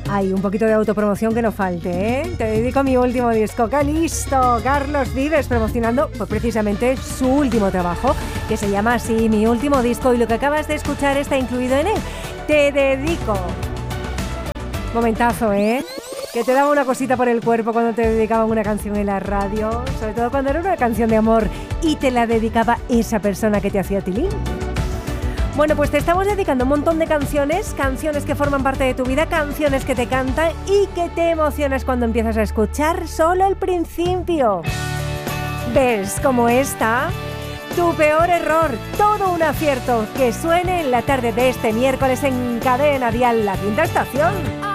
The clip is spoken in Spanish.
Hay un poquito de autopromoción que no falte, ¿eh? Te dedico a mi último disco. ¡Qué listo! Carlos Vives promocionando pues, precisamente su último trabajo, que se llama así, Mi Último Disco, y lo que acabas de escuchar está incluido en él. Te dedico. Momentazo, ¿eh? Que te daba una cosita por el cuerpo cuando te dedicaban una canción en la radio, sobre todo cuando era una canción de amor y te la dedicaba esa persona que te hacía tilín. Bueno, pues te estamos dedicando un montón de canciones que forman parte de tu vida, canciones que te cantan y que te emocionas cuando empiezas a escuchar solo el principio. ¿Ves como esta? Tu peor error, todo un acierto, que suene en la tarde de este miércoles en Cadena Dial, La Quinta Estación.